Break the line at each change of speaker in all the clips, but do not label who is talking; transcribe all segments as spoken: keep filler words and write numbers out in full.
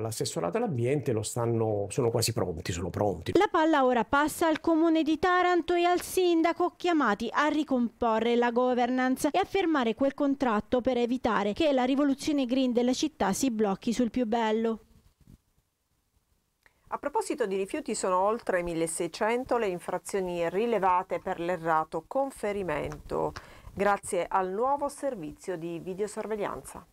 l'assessorato all'ambiente lo stanno, sono quasi pronti, sono pronti.
La palla ora passa al comune di Taranto e al sindaco, chiamati a ricomporre la governance e a firmare quel contratto per evitare che la rivoluzione green della città si blocchi sul più bello.
A proposito di rifiuti, sono oltre milleseicento le infrazioni rilevate per l'errato conferimento, grazie al nuovo servizio di videosorveglianza.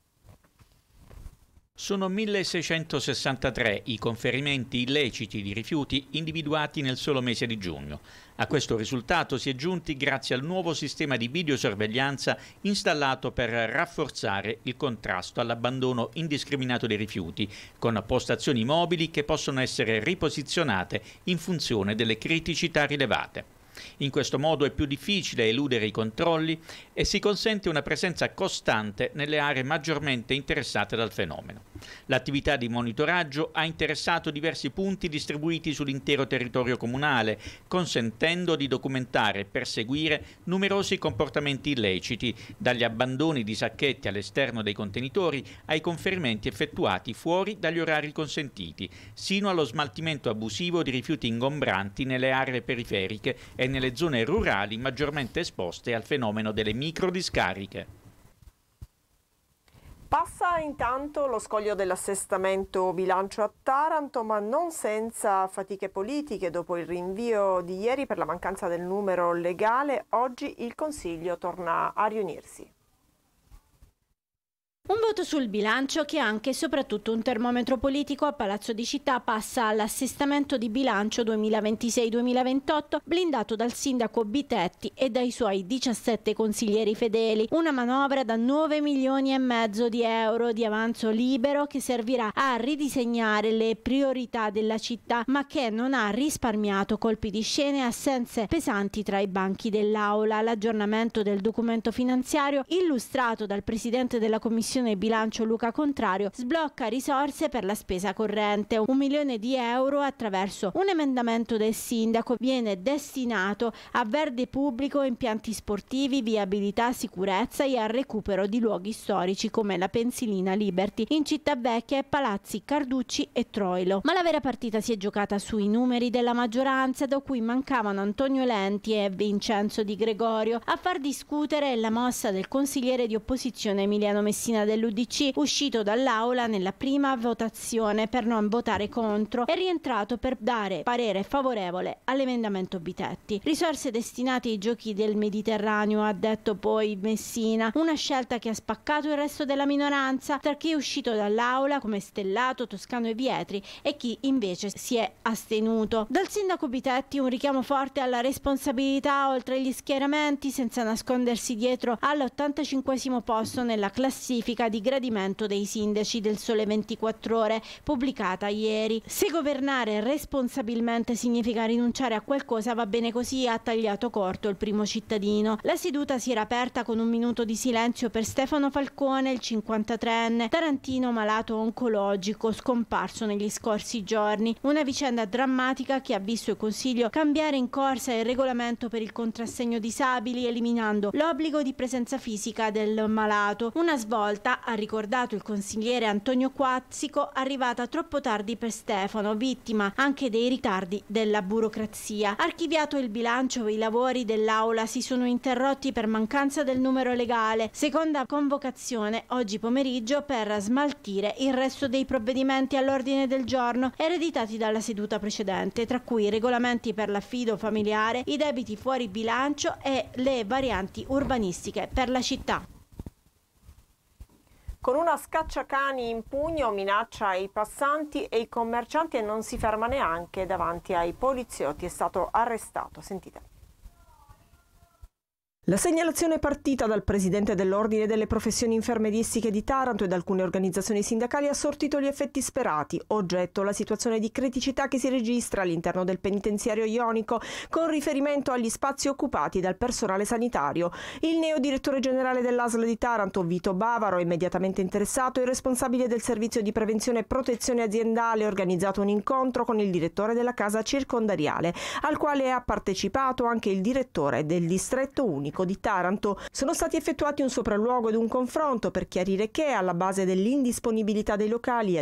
Sono milleseicentosessantatré i conferimenti illeciti di rifiuti individuati nel solo mese di giugno. A questo risultato si è giunti grazie al nuovo sistema di videosorveglianza installato per rafforzare il contrasto all'abbandono indiscriminato dei rifiuti, con postazioni mobili che possono essere riposizionate in funzione delle criticità rilevate. In questo modo è più difficile eludere i controlli e si consente una presenza costante nelle aree maggiormente interessate dal fenomeno. L'attività di monitoraggio ha interessato diversi punti distribuiti sull'intero territorio comunale, consentendo di documentare e perseguire numerosi comportamenti illeciti, dagli abbandoni di sacchetti all'esterno dei contenitori ai conferimenti effettuati fuori dagli orari consentiti, sino allo smaltimento abusivo di rifiuti ingombranti nelle aree periferiche e nelle zone rurali maggiormente esposte al fenomeno delle microdiscariche.
Passa intanto lo scoglio dell'assestamento bilancio a Taranto, ma non senza fatiche politiche. Dopo il rinvio di ieri per la mancanza del numero legale, oggi il Consiglio torna a riunirsi.
Un voto sul bilancio che è anche e soprattutto un termometro politico. A Palazzo di Città passa all'assestamento di bilancio duemilaventisei duemilaventotto blindato dal sindaco Bitetti e dai suoi diciassette consiglieri fedeli. Una manovra da nove milioni e mezzo di euro di avanzo libero che servirà a ridisegnare le priorità della città, ma che non ha risparmiato colpi di scena e assenze pesanti tra i banchi dell'aula. L'aggiornamento del documento finanziario illustrato dal presidente della commissione bilancio Luca Contrario sblocca risorse per la spesa corrente. Un milione di euro attraverso un emendamento del sindaco viene destinato a verde pubblico, impianti sportivi, viabilità, sicurezza e al recupero di luoghi storici come la Pensilina Liberty in Città Vecchia e Palazzi Carducci e Troilo. Ma la vera partita si è giocata sui numeri della maggioranza, da cui mancavano Antonio Lenti e Vincenzo Di Gregorio. A far discutere la mossa del consigliere di opposizione Emiliano Messina dell'U D C, uscito dall'aula nella prima votazione per non votare contro, è rientrato per dare parere favorevole all'emendamento Bitetti. Risorse destinate ai giochi del Mediterraneo, ha detto poi Messina, una scelta che ha spaccato il resto della minoranza tra chi è uscito dall'aula come Stellato, Toscano e Vietri e chi invece si è astenuto. Dal sindaco Bitetti un richiamo forte alla responsabilità oltre gli schieramenti, senza nascondersi dietro all'ottantacinquesimo posto nella classifica di gradimento dei sindaci del Sole ventiquattro Ore, pubblicata ieri. Se governare responsabilmente significa rinunciare a qualcosa, va bene così, ha tagliato corto il primo cittadino. La seduta si era aperta con un minuto di silenzio per Stefano Falcone, il cinquantatreenne tarantino malato oncologico scomparso negli scorsi giorni. Una vicenda drammatica che ha visto il Consiglio cambiare in corsa il regolamento per il contrassegno disabili, eliminando l'obbligo di presenza fisica del malato. Una svolta, ha ricordato il consigliere Antonio Quazzico, arrivata troppo tardi per Stefano, vittima anche dei ritardi della burocrazia. Archiviato il bilancio, i lavori dell'aula si sono interrotti per mancanza del numero legale. Seconda convocazione oggi pomeriggio per smaltire il resto dei provvedimenti all'ordine del giorno ereditati dalla seduta precedente, tra cui i regolamenti per l'affido familiare, i debiti fuori bilancio e le varianti urbanistiche per la città.
Con una scacciacani in pugno minaccia i passanti e i commercianti e non si ferma neanche davanti ai poliziotti. È stato arrestato. Sentite. La segnalazione partita dal presidente dell'Ordine delle Professioni Infermieristiche di Taranto e da alcune organizzazioni sindacali ha sortito gli effetti sperati. Oggetto la situazione di criticità che si registra all'interno del penitenziario ionico con riferimento agli spazi occupati dal personale sanitario. Il neo direttore generale dell'A S L di Taranto, Vito Bavaro, immediatamente interessato, e il responsabile del servizio di prevenzione e protezione aziendale, ha organizzato un incontro con il direttore della casa circondariale, al quale ha partecipato anche il direttore del distretto unico di Taranto. Sono stati effettuati un sopralluogo ed un confronto per chiarire che, alla base dell'indisponibilità dei locali